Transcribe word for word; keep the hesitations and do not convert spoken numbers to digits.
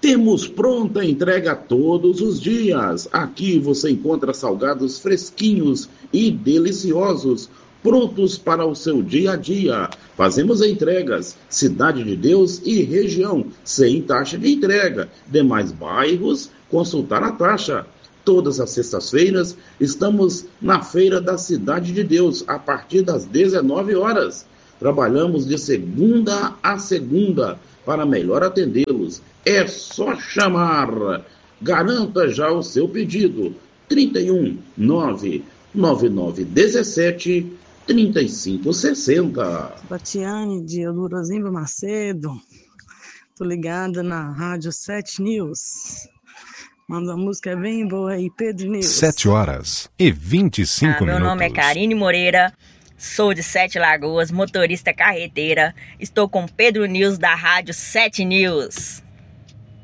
Temos pronta entrega todos os dias. Aqui você encontra salgados fresquinhos e deliciosos, prontos para o seu dia a dia. Fazemos entregas, Cidade de Deus e região, sem taxa de entrega. Demais bairros, consultar a taxa. Todas as sextas-feiras estamos na Feira da Cidade de Deus, a partir das dezenove horas. Trabalhamos de segunda a segunda para melhor atendê-los. É só chamar. Garanta já o seu pedido. trinta e um, nove nove nove dezessete, trinta e cinco sessenta. Batiane de Eudorosimba Macedo. Tô ligada na Rádio sete News. Manda uma música bem boa aí, Pedro News. sete horas e vinte e cinco ah, meu minutos. Meu nome é Karine Moreira. Sou de Sete Lagoas, motorista carreteira. Estou com Pedro News da Rádio sete News.